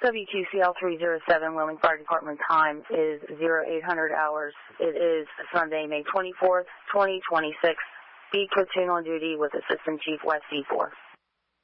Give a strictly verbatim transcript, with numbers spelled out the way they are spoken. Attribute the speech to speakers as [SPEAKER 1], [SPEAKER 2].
[SPEAKER 1] W Q C L three oh seven, Wheeling Fire Department. Time is zero eight hundred hours. It is Sunday, May twenty-fourth, twenty twenty-six. B. Platoon on duty with Assistant Chief West C four.